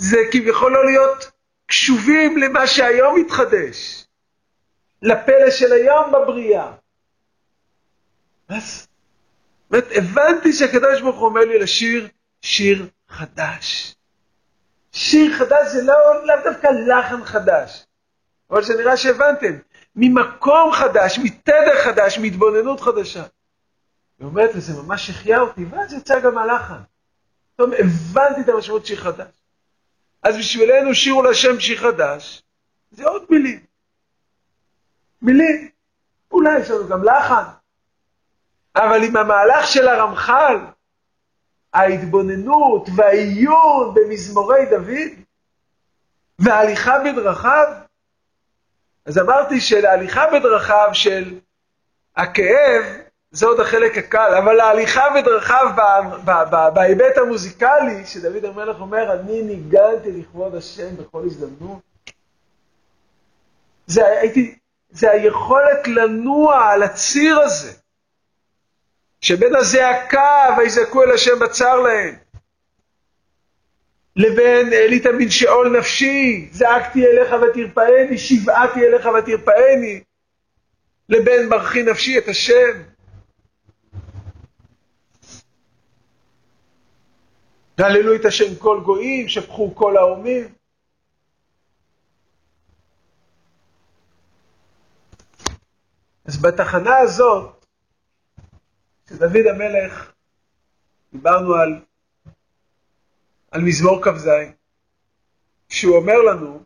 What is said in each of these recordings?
זה כביכול לא להיות קשובים למה שהיום מתחדש, לפלא של היום בבריאה. אז הבנתי שהקדוש ברוך הוא אומר לי לשיר שיר חדש. שיר חדש זה לא דווקא לחן חדש, אבל זה נראה שהבנתם, ממקום חדש, מתדר חדש, מהתבוננות חדשה. היא אומרת, וזה ממש החיה אותי, ואז יצא גם הלחן. פתאום הבנתי את המשמעות שיר חדש. אז בשבילנו שירו לשם שיר חדש, זה עוד מילים. מילים. אולי יש לנו גם לחן. אבל עם המהלך של הרמח"ל, ההתבוננות והעיון במזמורי דוד, וההליכה בדרכיו, אז אמרתי שההליכה בדרכיו של הכאב, זה עוד החלק הקל, אבל ההליכה בדרכיו בהיבט המוזיקלי, שדוד המלך אומר, אני ניגנתי לכבוד השם בכל הזדמנות. זה היכולת לנוע על הציר הזה, שבין הזעקה ויזעקו אל השם בצר להם, לבין אלי תמיד שאול נפשי, זעקתי אליך ותרפאני, שבעתי אליך ותרפאני, לבין ברכי נפשי את השם. הללו את השם כל גויים, שפכו כל האומים. אז בתחנה הזאת, שדוד המלך, דיברנו על מזמור כ"ז, כשהוא אומר לנו,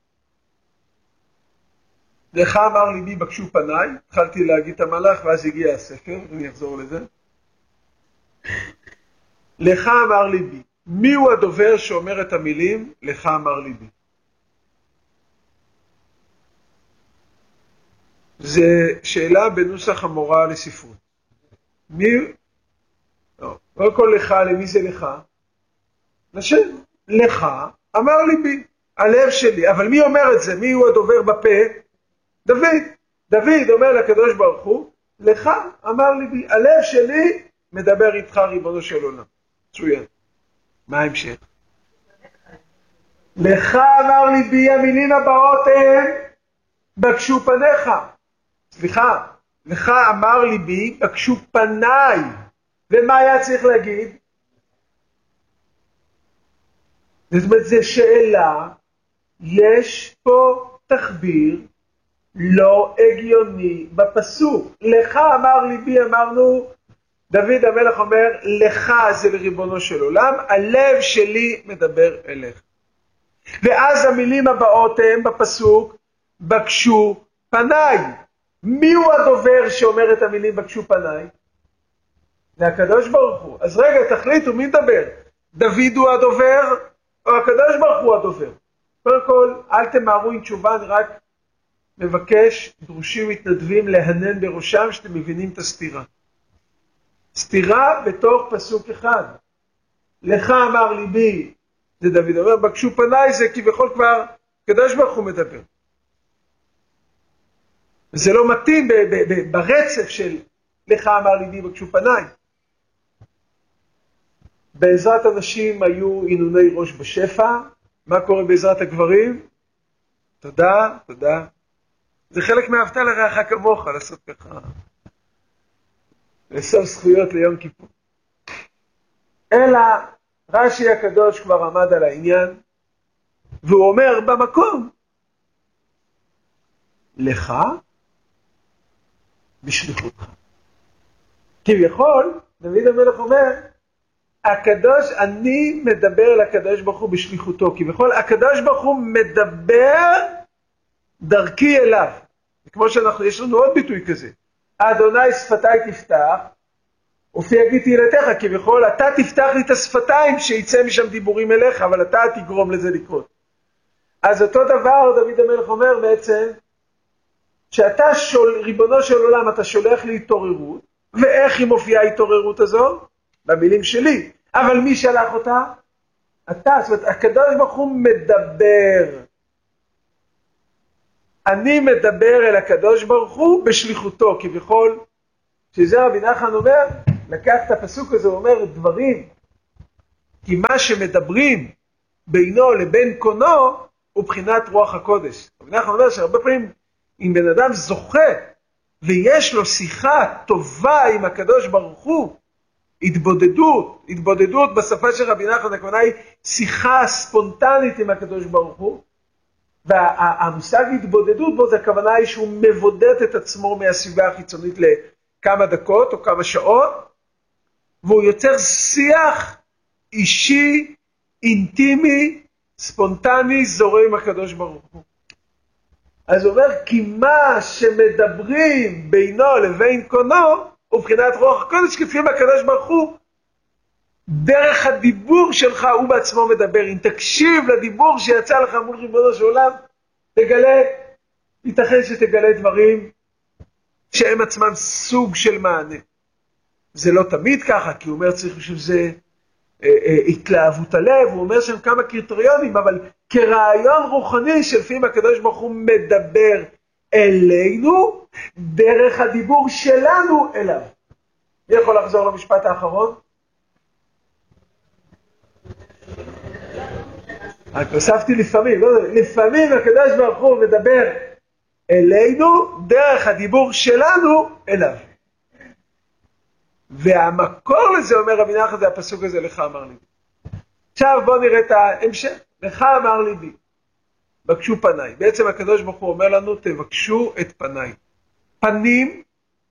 לך אמר ליבי בקשו פניי, התחלתי להגיד את המלאך ואז הגיע הספר, אני אחזור לזה. לך אמר ליבי, מי הוא הדובר שאומר את המילים, לך אמר ליבי? זה שאלה בנוסח המורה לספרות. מי? לא כל לך, למי זה לך? לשם, לך אמר ליבי, הלב שלי. אבל מי אומר את זה? מי הוא הדובר בפה? דוד. דוד אומר לקדוש ברוך הוא, לך אמר ליבי, הלב שלי מדבר איתך ריבונו של עולם. מצוין. מה ההמשך? לך אמר ליבי, המילים הבאות הן, בקשו פניך. סליחה, לך אמר ליבי, בקשו פניי. ומה היה צריך להגיד? זאת אומרת, זו שאלה, יש פה תחביר לא הגיוני בפסוק. לך אמר ליבי, אמרנו, דוד המלך אומר, לך זה לריבונו של עולם, הלב שלי מדבר אליך. ואז המילים הבאות הם בפסוק, בקשו פניי. מי הוא הדובר שאומר את המילים בקשו פניי? זה הקדוש ברוך הוא. אז רגע, תחליטו, מי מדבר? דוד הוא הדובר, או הקדוש ברוך הוא הדובר? קודם כל, אל תמהרו עם תשובה, אני רק מבקש, דרושים מתנדבים להנן בראשם, שאתם מבינים את הסתירה. סתירה בתוך פסוק אחד. לך אמר ליבי, זה דוד אומר, בקשו פניי, זה כביכול כבר, הקדוש ברוך הוא מדבר. וזה לא מתאים ברצף של לך אמר ליבי בקשו פניי. בעזרת הנשים היו עינוני ראש בשפע. מה קורה בעזרת הגברים? תודה, תודה. זה חלק מאהבת לרעך כמוך, לעשות ככה. לאסוף זכויות ליום כיפור. אלא רש"י הקדוש כבר עמד על העניין, והוא אומר במקום, לך בשליחותך. כביכול, דוד המלך אומר, הקדוש, אני מדבר לקדוש ברוך הוא בשליחותו. כביכול, הקדוש ברוך הוא מדבר דרכי אליו. כמו שאנחנו, יש לנו עוד ביטוי כזה. אדוני שפתיי תפתח, ופי יגיד תהילתך, כביכול, אתה תפתח לי את השפתיים שיצא משם דיבורים אליך, אבל אתה תגרום לזה לקרות. אז אותו דבר דוד המלך אומר בעצם, שאתה ריבונו של עולם, אתה שולח לי התעוררות, ואיך היא מופיעה ההתעוררות הזו? במילים שלי. אבל מי שלח אותה? אתה. זאת אומרת, הקדוש ברוך הוא מדבר. אני מדבר אל הקדוש ברוך הוא בשליחותו, כביכול, שזה רבי נחמן אומר, לקח את הפסוק הזה, הוא אומר דברים, כי מה שמדברים בינו לבין קונו הוא בחינת רוח הקודש. אנחנו אומר שהרבה פעמים אם בן אדם זוכה ויש לו שיחה טובה עם הקדוש ברוך הוא, התבודדות בשפה של רבי נחמן, הכוונה היא שיחה ספונטנית עם הקדוש ברוך הוא, והמושג התבודדות בו זה הכוונה היא שהוא מבודד את עצמו מהסביבה החיצונית לכמה דקות או כמה שעות, והוא יוצר שיח אישי, אינטימי, ספונטני, זורם עם הקדוש ברוך הוא. אז הוא אומר, כי מה שמדברים בינו לבין קונו, ובחינת רוח הקודש, כפי הקדוש ברוך הוא, דרך הדיבור שלך הוא בעצמו מדבר. אם תקשיב לדיבור שיצא לך מול ריבונו של עולם, תגלה, ייתכן שתגלה דברים שהם עצמם סוג של מענה. זה לא תמיד ככה, כי הוא אומר צריך בשביל זה התלהבות הלב, הוא אומר שם כמה קריטריונים, אבל כרעיון רוחני שלפעמים הקדוש ברוך הוא מדבר אלינו, דרך הדיבור שלנו אליו. מי יכול לחזור למשפט האחרון? הוספתי לפעמים, לפעמים הקדוש ברוך הוא מדבר אלינו, דרך הדיבור שלנו אליו. והמקור לזה אומר רבי נחמן, זה הפסוק הזה, לך אמר ליבי. עכשיו בואו נראה את ההמשך. לך אמר ליבי, בקשו פניי. בעצם הקדוש ברוך הוא אומר לנו, תבקשו את פניי. פנים,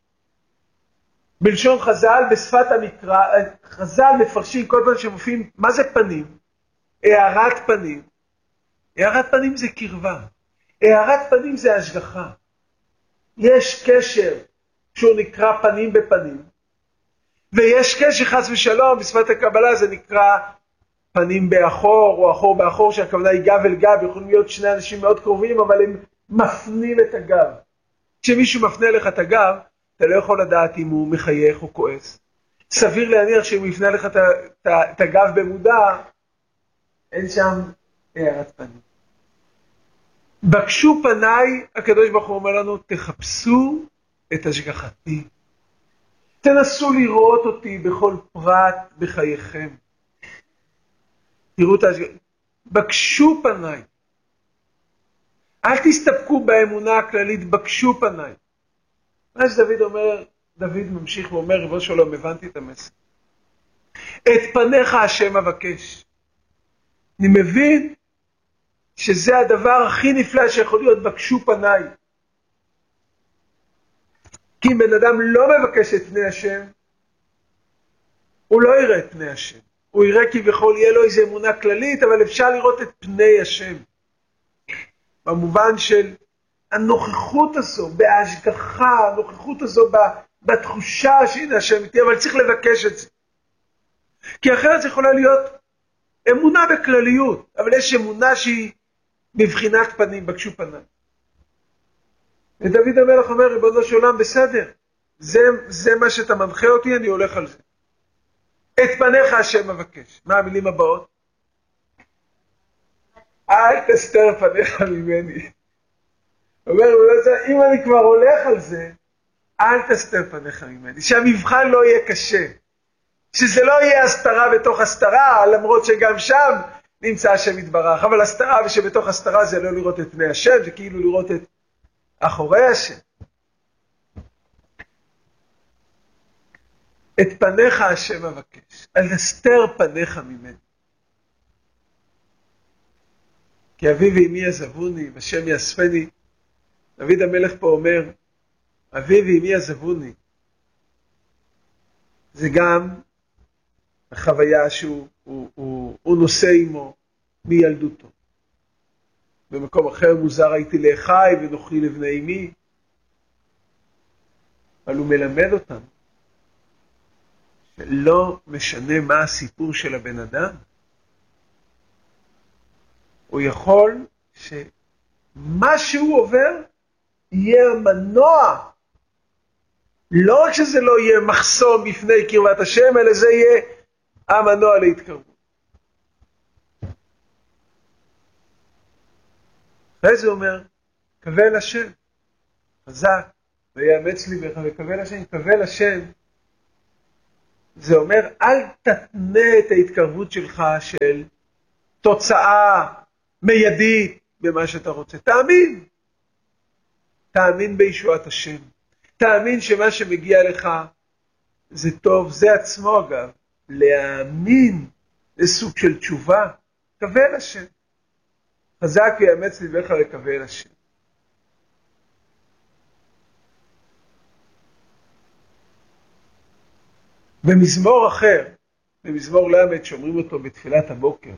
בלשון חז"ל, בשפת המקרא, חז"ל מפרשים כל פעם שמופיעים, מה זה פנים? הארת פנים. הארת פנים זה קרבה. הארת פנים זה השגחה. יש קשר שהוא נקרא פנים בפנים, ויש קשר חס ושלום, בשפת הקבלה זה נקרא פנים באחור, או אחור באחור, שהכוונה היא גב אל גב, יכולים להיות שני אנשים מאוד קרובים, אבל הם מפנים את הגב. כשמישהו מפנה לך את הגב, אתה לא יכול לדעת אם הוא מחייך או כועס. סביר להניח שאם הוא יפנה לך את הגב במודע, אין שם הארת פנים. בקשו פניי, הקדוש ברוך הוא אומר לנו, תחפשו את השגחתי. תנסו לראות אותי בכל פרט בחייכם. תראו את השגחה. בקשו פניי. אל תסתפקו באמונה הכללית, בקשו פניי. מה שדוד אומר, דוד ממשיך ואומר, ריבונו של עולם, הבנתי את המסר. את פניך השם אבקש. אני מבין שזה הדבר הכי נפלא שיכול להיות, בקשו פניי. כי אם בן אדם לא מבקש את פני השם, הוא לא יראה את פני השם. הוא יראה כביכול יהיה לו איזו אמונה כללית, אבל אפשר לראות את פני השם. במובן של הנוכחות הזו, בהשגחה, הנוכחות הזו בתחושה שהנה השם איתי, אבל צריך לבקש את זה. כי אחרת זה יכולה להיות אמונה בכלליות, אבל יש אמונה שהיא בבחינת פנים, בקשו פניי. ודוד המלך אומר, ריבונו של עולם, בסדר, זה מה שאתה מנחה אותי, אני הולך על זה. את פניך השם מבקש. מה המילים הבאות? אל תסתר פניך ממני. אומר, אם אני כבר הולך על זה, אל תסתר פניך ממני. שהמבחן לא יהיה קשה. שזה לא יהיה הסתרה בתוך הסתרה, למרות שגם שם נמצא השם יתברך. אבל הסתרה ושבתוך הסתרה זה לא לראות את פני השם, זה כאילו לראות את אחורי השם. את פניך השם אבקש, אל תסתר פניך ממני. כי אבי ואמי עזבוני, והשם יאספני. דוד המלך פה אומר, אבי ואמי עזבוני. זה גם החוויה שהוא נושא עמו מילדותו. במקום אחר מוזר הייתי לאחי ונוחי לבני אמי. אבל הוא מלמד אותנו שלא משנה מה הסיפור של הבן אדם, הוא יכול שמה שהוא עובר יהיה המנוע. לא רק שזה לא יהיה מחסום בפני קרבת השם, אלא זה יהיה המנוע להתקרבות. אחרי זה אומר, קבל השם, חזק, ויאמץ ליבך וקבל השם. קבל השם, זה אומר, אל תתנה את ההתקרבות שלך של תוצאה מיידית במה שאתה רוצה. תאמין. תאמין בישועת השם. תאמין שמה שמגיע לך זה טוב. זה עצמו אגב. להאמין לסוג של תשובה. קווה אל השם. חזק ויאמץ ליבך לקווה אל השם. במזמור אחר, במזמור למד שאומרים אותו בתפילת הבוקר,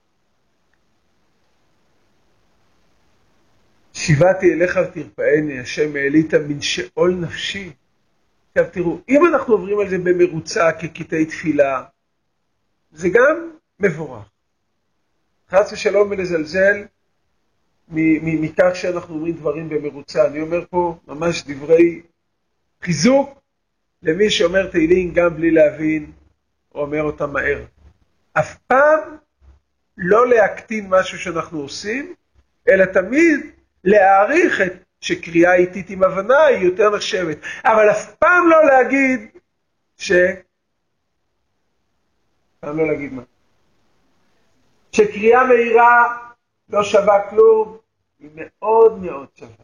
שיבתי אליך ותרפאני, השם העלית מן שאול נפשי. עכשיו תראו, אם אנחנו עוברים על זה במרוצה כקטעי תפילה, זה גם מבורך. חס ושלום ולזלזל מכך שאנחנו אומרים דברים במרוצה. אני אומר פה ממש דברי חיזוק למי שאומר תהילים גם בלי להבין, או אומר אותם מהר. אף פעם לא להקטין משהו שאנחנו עושים, אלא תמיד להעריך את שקריאה איטית עם הבנה היא יותר נחשבת. אבל אף פעם לא להגיד פעם לא להגיד מה? שקריאה מהירה לא שווה כלום, היא מאוד מאוד שווה.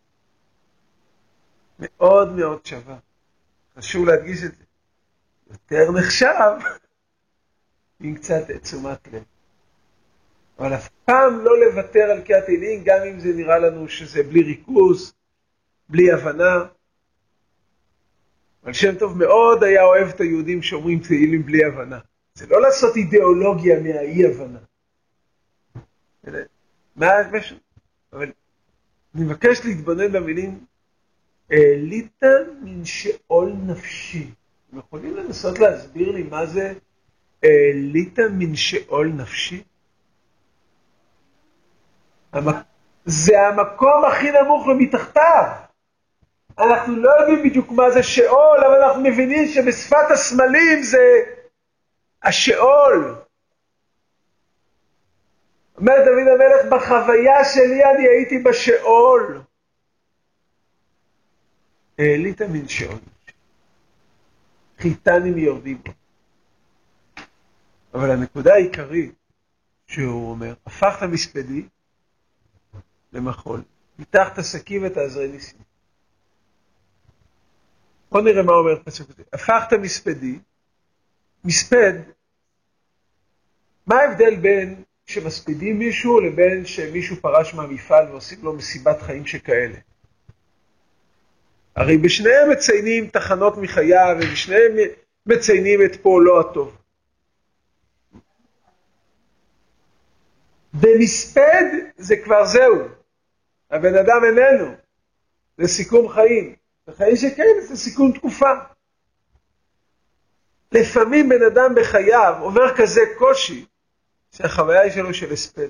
מאוד מאוד שווה. חשוב להדגיש את זה. יותר נחשב עם קצת תשומת לב. אבל אף פעם לא לוותר על קריאת תהילים, גם אם זה נראה לנו שזה בלי ריכוז, בלי הבנה. אבל שם טוב מאוד היה אוהב את היהודים שאומרים תהילים בלי הבנה. זה לא לעשות אידיאולוגיה מהאי הבנה. אבל אני מבקש להתבונן במילים, העלית מן שאול נפשי. אתם יכולים לנסות להסביר לי מה זה העלית מן שאול נפשי? זה המקום הכי נמוך ומתחתיו. אנחנו לא יודעים בדיוק מה זה שאול, אבל אנחנו מבינים שבשפת הסמלים זה השאול. אומר דוד המלך, בחוויה שלי אני הייתי בשאול. העלית מן שאול. חיתני מיורדים בו. אבל הנקודה העיקרית שהוא אומר, הפכת מספדי למחול. פיתחת שקים ותעזרי ניסים. בוא נראה מה אומר פסוק הזה. הפכת מספדי. מספד. מה ההבדל בין שמספידים מישהו לבין שמישהו פרש מהמפעל ועושים לו מסיבת חיים שכאלה? הרי בשניהם מציינים תחנות מחייו, ובשניהם מציינים את פועלו הטוב. במספד זה כבר זהו. הבן אדם איננו. זה סיכום חיים. בחיים שכאלה זה סיכום תקופה. לפעמים בן אדם בחייו עובר כזה קושי, שהחוויה היא שלו של הספד.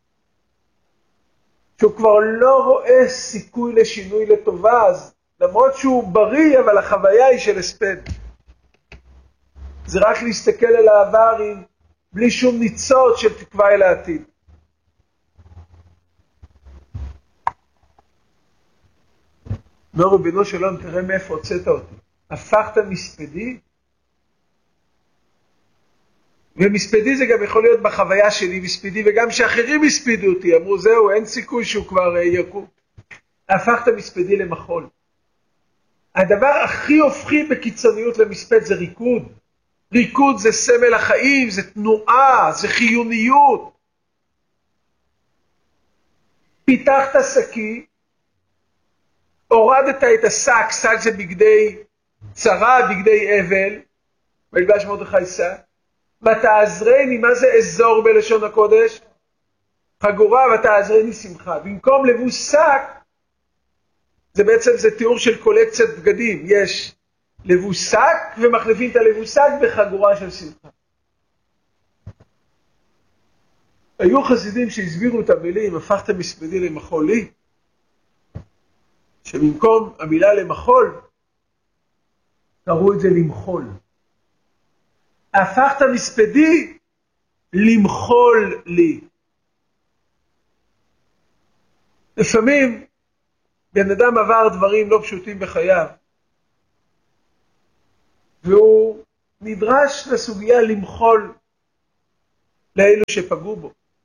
שהוא כבר לא רואה סיכוי לשינוי לטובה, אז למרות שהוא בריא, אבל החוויה היא של הספד. זה רק להסתכל על העבר בלי שום ניצוץ של תקווה אל העתיד. אומר רבינו שלום, תראה מאיפה הוצאת אותי. הפכת מספדי, ומספדי זה גם יכול להיות בחוויה שלי מספדי, וגם שאחרים הספידו אותי, אמרו זהו, אין סיכוי שהוא כבר יקום. הפכת מספדי למחול. הדבר הכי הופכי בקיצוניות למספד זה ריקוד. ריקוד זה סמל החיים, זה תנועה, זה חיוניות. פיתחת שקי, הורדת את השק, שק זה בגדי צרה, בגדי אבל, וילבש מרדכי שק. ותעזרני, מה זה אזור בלשון הקודש? חגורה, ותעזרני שמחה. במקום לבוש שק, זה תיאור של קולקציית בגדים. יש לבוש שק, ומחליפים את הלבוש שק בחגורה של שמחה. היו חסידים שהסבירו את המילים, הפכת מספדי למחול לי, שבמקום המילה למחול, קראו את זה למחול. הפכת מספדי למחול לי. לפעמים בן אדם עבר דברים לא פשוטים בחייו, והוא נדרש לסוגיה למחול לאלו שפגעו בו.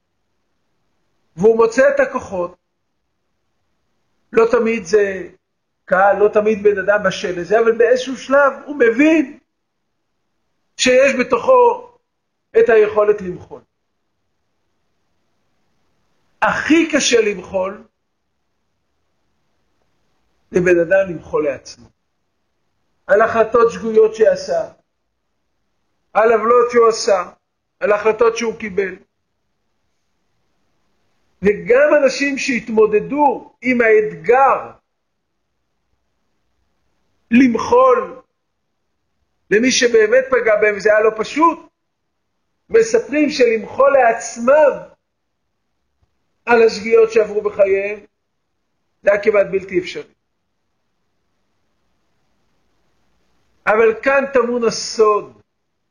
והוא מוצא את הכוחות. לא תמיד זה קל, לא תמיד בן אדם בשל לזה, אבל באיזשהו שלב הוא מבין שיש בתוכו את היכולת למחול. הכי קשה למחול, לבן אדם למחול לעצמו. על החלטות שגויות שעשה, על עוולות שהוא עשה, על החלטות שהוא קיבל. וגם אנשים שהתמודדו עם האתגר למחול למי שבאמת פגע בהם, וזה היה לא פשוט, מספרים שלמחול לעצמם על השגיאות שעברו בחייהם, זה היה כמעט בלתי אפשרי. אבל כאן טמון הסוד.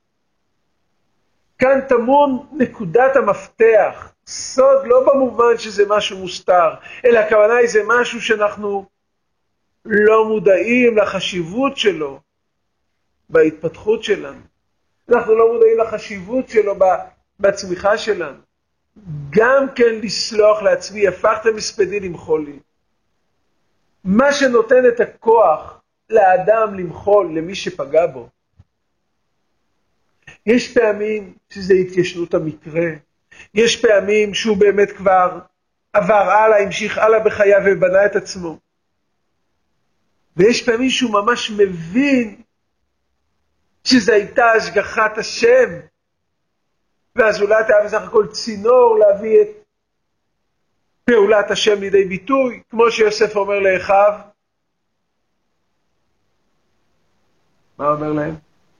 כאן טמון נקודת המפתח. סוד לא במובן שזה משהו מוסתר, אלא הכוונה היא זה משהו שאנחנו לא מודעים לחשיבות שלו בהתפתחות שלנו. אנחנו לא מודעים לחשיבות שלו בצמיחה שלנו. גם כן לסלוח לעצמי, הפכתם מספדי למחול לי. מה שנותן את הכוח לאדם למחול למי שפגע בו. יש פעמים שזה התיישנות המקרה, יש פעמים שהוא באמת כבר עבר הלאה, המשיך הלאה בחייו ובנה את עצמו. ויש פעמים שהוא ממש מבין שזו הייתה השגחת השם, והזולת היה בסך הכל צינור להביא את פעולת השם לידי ביטוי, כמו שיוסף אומר לאחיו. מה אומר להם?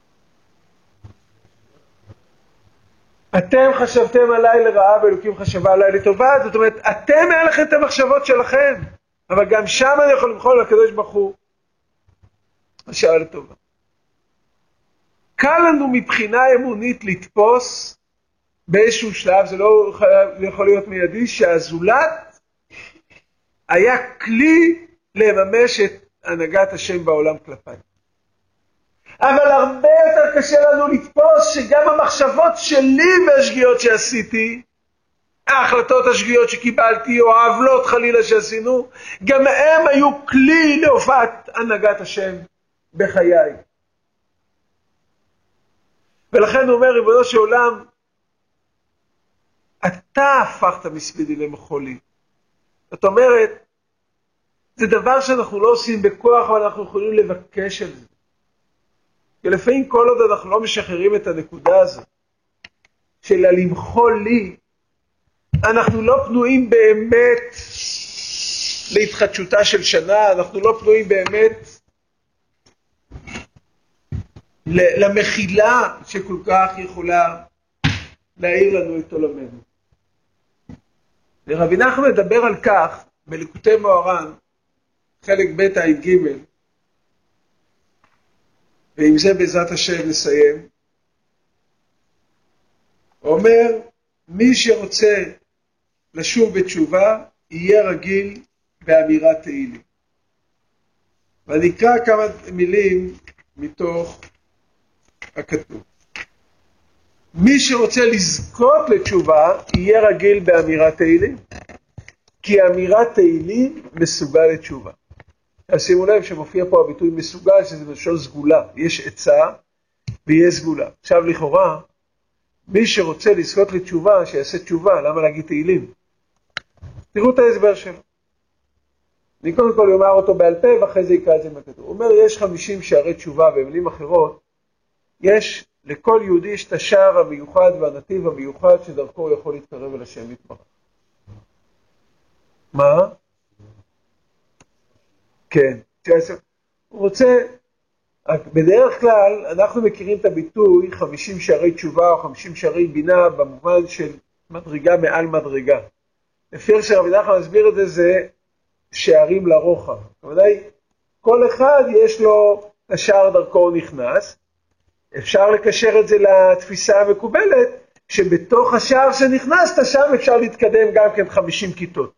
אתם חשבתם עליי לרעה ואלוקים חשבה עליי לטובה. זאת אומרת, אתם היה לכם את המחשבות שלכם, אבל גם שם אני יכול למחול לקדוש ברוך הוא חשבה לטובה. קל לנו מבחינה אמונית לתפוס באיזשהו שלב, זה לא יכול להיות מיידי, שהזולת היה כלי לממש את הנהגת השם בעולם כלפיי. אבל הרבה יותר קשה לנו לתפוס שגם המחשבות שלי והשגיאות שעשיתי, ההחלטות השגיאות שקיבלתי או העוולות חלילה שעשינו, גם הם היו כלי להופעת הנהגת השם בחיי. ולכן הוא אומר, ריבונו של עולם, אתה הפכת מספדי למחולי. זאת אומרת, זה דבר שאנחנו לא עושים בכוח, אבל אנחנו יכולים לבקש על זה. כי לפעמים כל עוד אנחנו לא משחררים את הנקודה הזו, של למחול לי, אנחנו לא פנויים באמת להתחדשותה של שנה, אנחנו לא פנויים באמת למחילה שכל כך יכולה להאיר לנו את עולמנו. ורבי נחמן מדבר על כך בליקוטי מוהר"ן, חלק ב' עין ג', ועם זה בעזרת השם נסיים. הוא אומר, מי שרוצה לשוב בתשובה, יהיה רגיל באמירת תהילים. ואני אקרא כמה מילים מתוך הכתוב. מי שרוצה לזכות לתשובה, יהיה רגיל באמירת תהילים, כי אמירת תהילים מסוגל לתשובה. אז שימו לב שמופיע פה הביטוי מסוגל, שזה משול סגולה. יש עצה ויש סגולה. עכשיו לכאורה, מי שרוצה לזכות לתשובה, שיעשה תשובה. למה להגיד תהילים? תראו את ההסבר שלו. אני קודם כל אומר אותו בעל פה, ואחרי זה יקרא את זה מהכתוב. הוא אומר, יש 50 שערי תשובה, במילים אחרות, יש, לכל יהודי יש את השער המיוחד והנתיב המיוחד, שדרכו הוא יכול להתקרב אל השם יתברך. מה? כן. הוא רוצה, בדרך כלל אנחנו מכירים את הביטוי 50 שערי תשובה או 50 שערי בינה במובן של מדרגה מעל מדרגה. לפי איך שרבי נחמן מסביר את זה, זה שערים לרוחב. כלומר, כל אחד יש לו השער דרכו הוא נכנס. אפשר לקשר את זה לתפיסה המקובלת, שבתוך השער שנכנסת שם אפשר להתקדם גם כן 50 כיתות.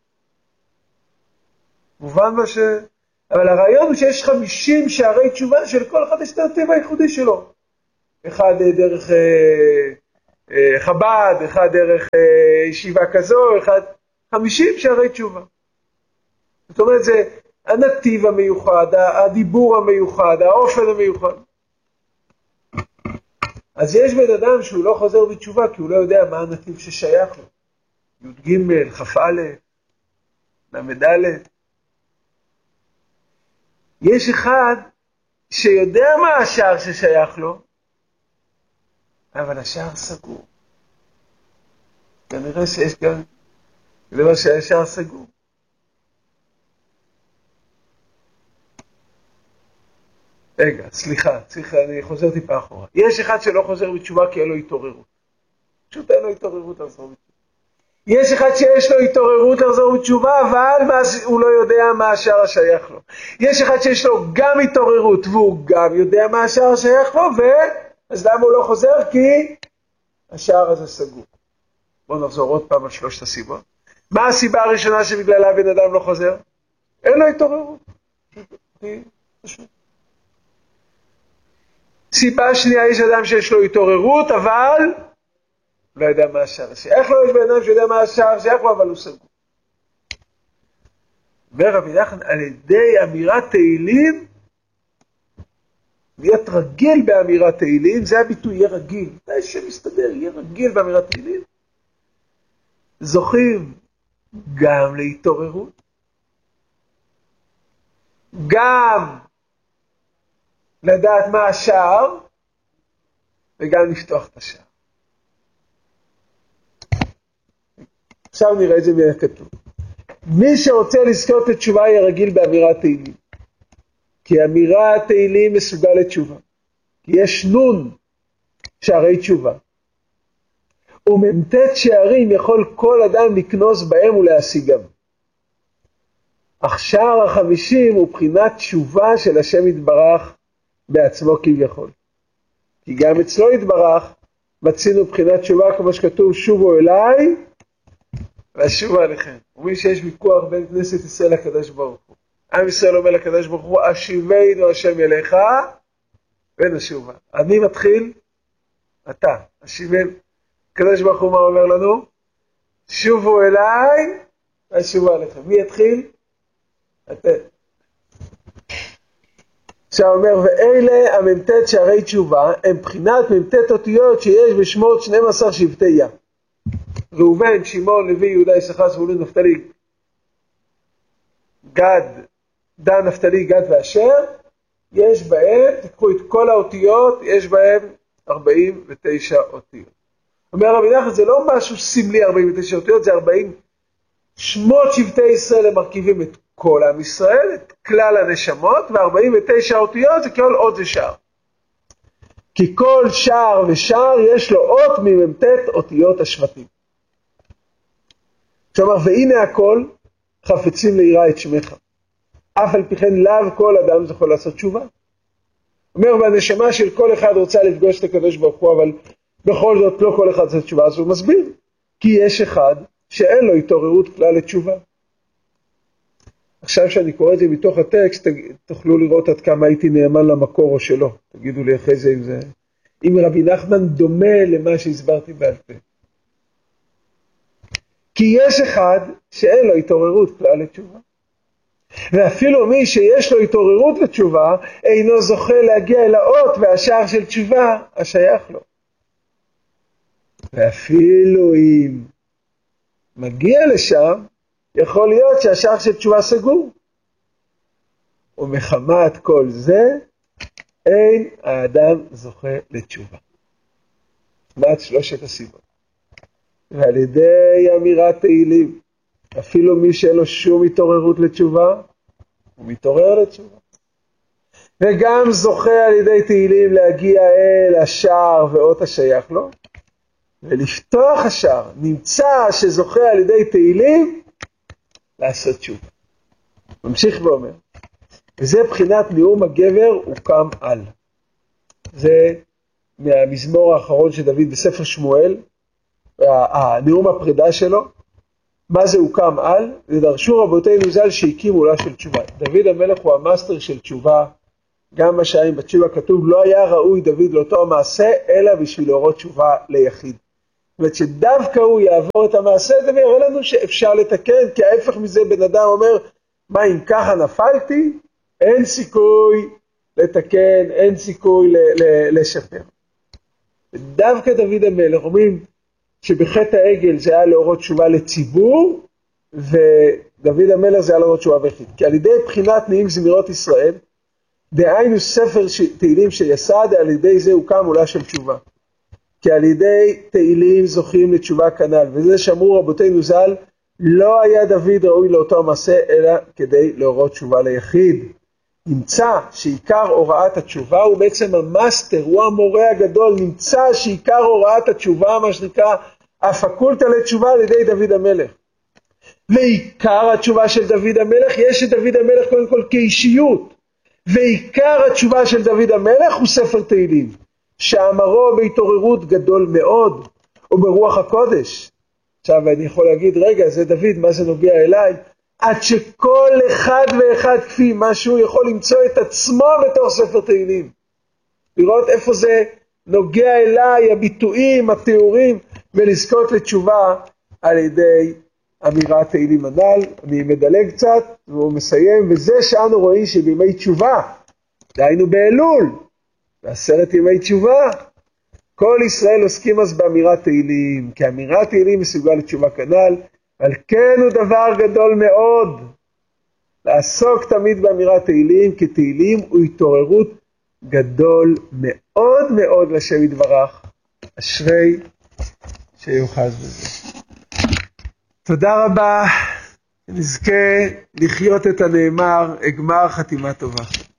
מובן מה ש... אבל הרעיון הוא שיש 50 שערי תשובה של כל אחד יש את הנתיב הייחודי שלו. אחד דרך חב"ד, אחד דרך ישיבה כזו, אחד 50 שערי תשובה. זאת אומרת, זה הנתיב המיוחד, הדיבור המיוחד, האופן המיוחד. אז יש בן אדם שהוא לא חוזר בתשובה, כי הוא לא יודע מה הנתיב ששייך לו. י"ג, כ"א, ל"ד. יש אחד שיודע מה השער ששייך לו, אבל השער סגור. כנראה שיש גם דבר שהשער סגור. רגע, סליחה, אני חוזר טיפה אחורה. יש אחד שלא חוזר בתשובה כי אין לו התעוררות. פשוט אין לו התעוררות לחזור בתשובה. יש אחד שיש לו התעוררות לחזור בתשובה, אבל הוא לא יודע מה השער השייך לו. יש אחד שיש לו גם התעוררות, והוא גם יודע מה השער השייך לו, אז למה הוא לא חוזר? כי השער הזה סגור. בואו נחזור עוד פעם על 3 הסיבות. מה הסיבה הראשונה שבגללה בן אדם לא חוזר? אין לו התעוררות. סיבה שנייה, יש אדם שיש לו התעוררות, אבל לא יודע מה השער השייך לו. יש בן אדם שיודע מה השער השייך לו, אבל הוא סגור. אומר רבי נחמן, על ידי אמירת תהילים, להיות רגיל באמירת תהילים, זה הביטוי, יהיה רגיל. זה שמסתדר, יהיה רגיל באמירת תהילים. זוכים גם להתעוררות, גם לדעת מה השער, וגם לפתוח את השער. עכשיו נראה את זה מהכתוב. מי שרוצה לזכות לתשובה יהיה רגיל באמירת תהילים. כי אמירת תהילים מסוגל לתשובה. כי יש נון שערי תשובה. ומ"ט שערים יכול כל אדם לקנוס בהם ולהשיגם. אך שער 50 הוא בחינת תשובה של השם יתברך בעצמו כביכול. כי גם אצלו יתברך מצינו בחינת תשובה כמו שכתוב, שובו אליי ואשובה עליכם. ומי שיש ויכוח בין כנסת ישראל לקדוש ברוך הוא. עם ישראל אומר לקדוש ברוך הוא, אשיבנו השם אליך ונשובה. אני מתחיל, אתה, אשיבנו. הקדוש ברוך הוא מה אומר לנו? שובו אליי ואשובה עליכם. מי יתחיל? אתם. עכשיו אומר, ואלה המ"ט שערי תשובה, הם בחינת מ"ט אותיות שיש בשמות 12 שבטי ים. ראובן, שמעון, לוי, יהודה, יששכר, זבולון, נפתלי, גד, דן, נפתלי, גד ואשר, יש בהם, תקחו את כל האותיות, יש בהם 49 אותיות. אומר רבי נחמן, זה לא משהו סמלי 49 אותיות, זה 40 שמות שבטי ישראל הם מרכיבים את כל עם ישראל, את כלל הנשמות, ו49 אותיות זה כל אות זה שער. כי כל שער ושער יש לו אות ממ"ט אותיות השבטים. שאומר, והנה הכל חפצים ליראה את שמך. אף על פי כן לאו כל אדם זוכה לעשות תשובה. אומר, והנשמה של כל אחד רוצה לפגוש את הקדוש ברוך הוא, אבל בכל זאת לא כל אחד עושה תשובה, אז הוא מסביר. כי יש אחד שאין לו התעוררות כלל לתשובה. עכשיו שאני קורא את זה מתוך הטקסט, תוכלו לראות עד כמה הייתי נאמן למקור או שלא. תגידו לי אחרי זה אם רבי נחמן דומה למה שהסברתי בעל פה. כי יש אחד שאין לו התעוררות כלל לתשובה. ואפילו מי שיש לו התעוררות לתשובה, אינו זוכה להגיע אל האות והשער של תשובה השייך לו. ואפילו אם מגיע לשם, יכול להיות שהשער של תשובה סגור. ומחמת כל זה, אין האדם זוכה לתשובה. מעט 3 הסיבות. ועל ידי אמירת תהילים, אפילו מי שאין לו שום התעוררות לתשובה, הוא מתעורר לתשובה. וגם זוכה על ידי תהילים להגיע אל השער ואות השייך לו, ולפתוח השער, נמצא שזוכה על ידי תהילים, לעשות תשובה. ממשיך ואומר, וזה בחינת נאום הגבר הוא קם על. זה מהמזמור האחרון של דוד בספר שמואל, הנאום הפרידה שלו. מה זה הוא קם על? ודרשו רבותינו ז"ל שהקימו לה של תשובה. דוד המלך הוא המאסטר של תשובה. גם מה שהיה בתשובה כתוב, לא היה ראוי דוד לאותו המעשה, אלא בשביל להורות תשובה ליחיד. אומרת שדווקא הוא יעבור את המעשה הזה ויראה לנו שאפשר לתקן, כי ההפך מזה בן אדם אומר, מה אם ככה נפלתי? אין סיכוי לתקן, אין סיכוי לשפר. דווקא דוד המלך אומרים שבחטא העגל זה היה להורות תשובה לציבור, ודוד המלך זה היה להורות תשובה ויחיד. כי על ידי בחינת נעים זמירות ישראל, דהיינו ספר תהילים שיסד, על ידי זה הוקם עולה של תשובה. כי על ידי תהילים זוכים לתשובה כנ"ל, וזה שאמרו רבותינו ז"ל, לא היה דוד ראוי לאותו המעשה, אלא כדי להורות תשובה ליחיד. נמצא שעיקר הוראת התשובה הוא בעצם המאסטר, הוא המורה הגדול, נמצא שעיקר הוראת התשובה, מה שנקרא, הפקולטה לתשובה על ידי דוד המלך. ועיקר התשובה של דוד המלך, יש את דוד המלך קודם כל כאישיות, ועיקר התשובה של דוד המלך הוא ספר תהילים, שאמרו בהתעוררות גדול מאוד, וברוח הקודש. עכשיו אני יכול להגיד, רגע, זה דוד, מה זה נוגע אליי? עד שכל אחד ואחד כפי משהו יכול למצוא את עצמו בתוך ספר תהילים. לראות איפה זה נוגע אליי, הביטויים, התיאורים, ולזכות לתשובה על ידי אמירת תהילים הנ"ל. אני מדלג קצת והוא מסיים, וזה שאנו רואים שבימי תשובה, דהיינו באלול, ב10 ימי תשובה, כל ישראל עוסקים אז באמירת תהילים, כי אמירת תהילים מסוגל לתשובה כנ"ל, על כן הוא דבר גדול מאוד, לעסוק תמיד באמירת תהילים, כי תהילים הוא התעוררות גדול מאוד מאוד לשם יתברך, אשרי שיוחז בזה. תודה רבה, נזכה לחיות את הנאמר, אגמר חתימה טובה.